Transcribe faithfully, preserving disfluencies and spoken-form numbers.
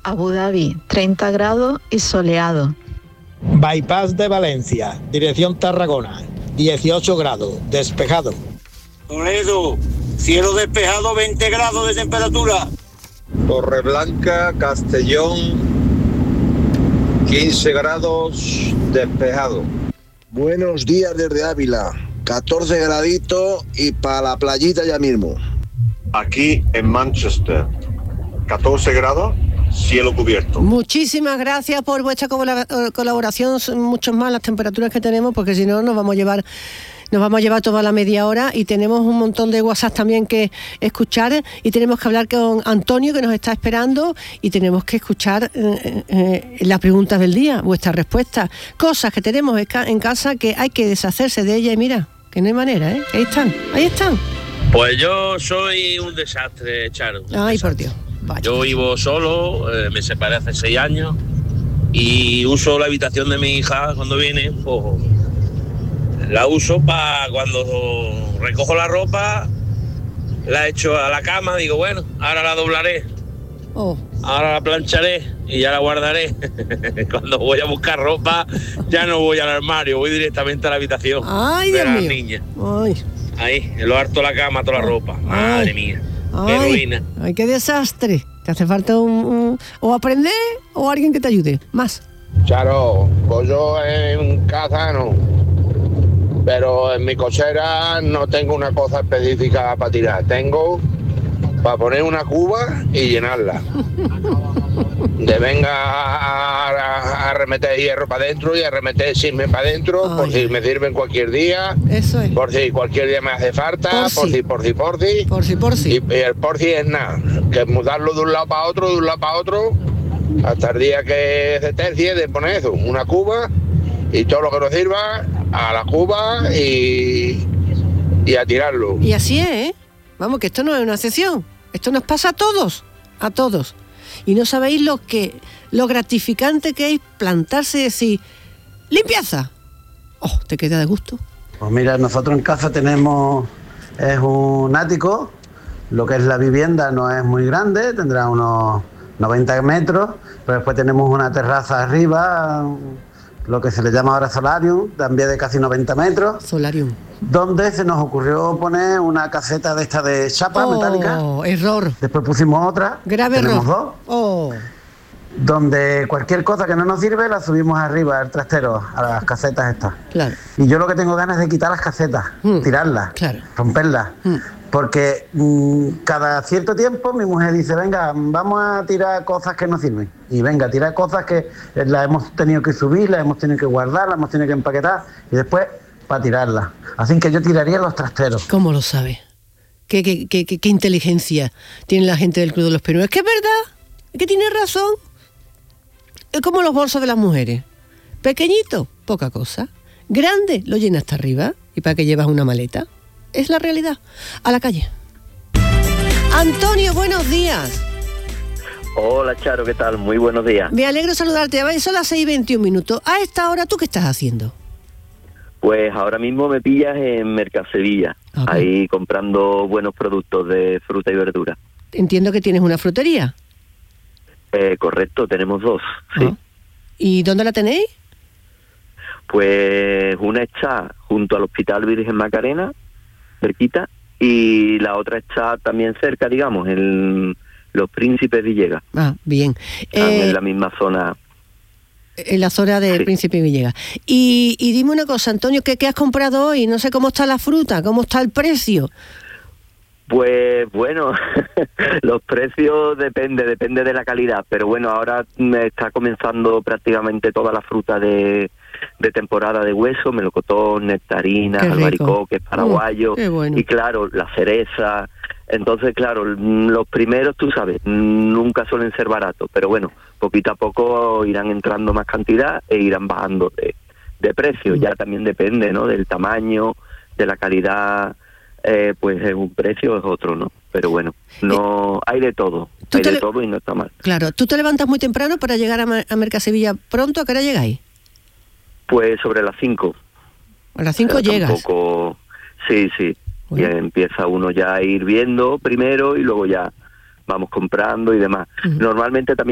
Abu Dhabi, treinta grados y soleado. Bypass de Valencia, dirección Tarragona, dieciocho grados, despejado. Toledo, cielo despejado, veinte grados de temperatura. Torreblanca, Castellón, quince grados, despejado. Buenos días desde Ávila, catorce graditos y para la playita ya mismo. Aquí en Manchester, catorce grados, cielo cubierto. Muchísimas gracias por vuestra colaboración, son muchos más las temperaturas que tenemos, porque si no nos vamos a llevar nos vamos a llevar toda la media hora, y tenemos un montón de WhatsApp también que escuchar, y tenemos que hablar con Antonio, que nos está esperando, y tenemos que escuchar eh, eh, las preguntas del día, vuestras respuestas, cosas que tenemos en casa que hay que deshacerse de ellas, y mira, que no hay manera, ¿eh? Ahí están, ahí están. Pues yo soy un desastre, Charo. Un Ay, desastre. por Dios. Vaya. Yo vivo solo, eh, me separé hace seis años y uso la habitación de mi hija cuando viene, pues la uso para cuando recojo la ropa, la echo a la cama, digo, bueno, ahora la doblaré, oh. ahora la plancharé y ya la guardaré. Cuando voy a buscar ropa ya no voy al armario, voy directamente a la habitación. Ay, de Dios las mío. niñas. Ay. Ahí, en lo harto de la cama, toda la ropa. Madre Ay. mía, Ay. qué ruina. Ay, qué desastre. Te hace falta un, un o aprender o alguien que te ayude más. Charo, pues yo en casa no, pero en mi cochera no tengo una cosa específica para tirar. Tengo para poner una cuba y llenarla. De venga a, a, a remeter hierro para adentro y a remeter chisme para adentro, por si me sirven cualquier día. Eso es. Por si cualquier día me hace falta, Por por si. si, por si, por si. Por si, por si. Y, y el por si es nada, que mudarlo de un lado para otro, de un lado para otro, hasta el día que se tercie, de poner eso, una cuba y todo lo que nos sirva a la cuba y, y a tirarlo. Y así es, ¿eh? Vamos, que esto no es una excepción. Esto nos pasa a todos, a todos. Y no sabéis lo que, lo gratificante que es plantarse y decir, limpieza. Oh, te queda de gusto. Pues mira, nosotros en casa tenemos, es un ático, lo que es la vivienda no es muy grande, tendrá unos noventa metros, pero después tenemos una terraza arriba, lo que se le llama ahora solarium, también de casi noventa metros. Solarium. Donde se nos ocurrió poner una caseta de esta de chapa oh, metálica. Error. Después pusimos otra. Grave tenemos error. dos. Oh. Donde cualquier cosa que no nos sirve la subimos arriba al trastero, a las casetas estas. Claro. Y yo lo que tengo ganas es de quitar las casetas, mm. tirarlas, claro. romperlas. Mm. Porque mmm, cada cierto tiempo mi mujer dice, venga, vamos a tirar cosas que no sirven. Y venga, tirar cosas que las hemos tenido que subir, las hemos tenido que guardar, las hemos tenido que empaquetar y después para tirarlas. Así que yo tiraría los trasteros. ¿Cómo lo sabe? ¿Qué, qué, qué, qué, qué inteligencia tiene la gente del Club de los Peruanos? Es que es verdad, es que tiene razón. Es como los bolsos de las mujeres. Pequeñito, poca cosa. Grande, lo llena hasta arriba. ¿Y para qué llevas una maleta? Es la realidad. A la calle. Antonio, buenos días. Hola, Charo, ¿qué tal? Muy buenos días. Me alegro saludarte. Son las seis y veintiún minutos. A esta hora, ¿tú qué estás haciendo? Pues ahora mismo me pillas en Mercasevilla, okay. Ahí comprando buenos productos de fruta y verdura. Entiendo que tienes una frutería. Eh, correcto, tenemos dos, sí. Oh. ¿Y dónde la tenéis? Pues una está junto al Hospital Virgen Macarena, cerquita, y la otra está también cerca, digamos, en Los Príncipes Villegas. Ah, bien. Eh, en la misma zona. En la zona de sí. Príncipe Villegas. Y, y dime una cosa, Antonio, ¿qué, ¿qué has comprado hoy? No sé cómo está la fruta, cómo está el precio. Pues bueno, los precios depende, depende de la calidad, pero bueno, ahora me está comenzando prácticamente toda la fruta de, de temporada de hueso, melocotón, nectarinas, albaricoque, paraguayo, uh, bueno. Y claro, la cereza. Entonces, claro, los primeros, tú sabes, nunca suelen ser baratos, pero bueno, poquito a poco irán entrando más cantidad e irán bajando de, de precio. Uh. Ya también depende, ¿no?, del tamaño, de la calidad. Eh, pues es un precio, es otro, ¿no? Pero bueno, no hay de todo, hay de le... todo y no está mal. Claro, ¿tú te levantas muy temprano para llegar a, Mer- a Mercasevilla pronto? ¿A qué hora llegáis? Pues sobre las cinco. ¿A las cinco o sea, llegas? Tampoco... Sí, sí, bueno. Y empieza uno ya a ir viendo primero y luego ya vamos comprando y demás. Uh-huh. Normalmente también